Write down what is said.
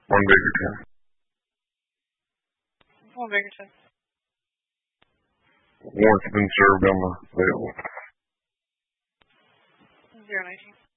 1 Biggerton. 1 Biggerton. Warrant's been served on the bill. 019.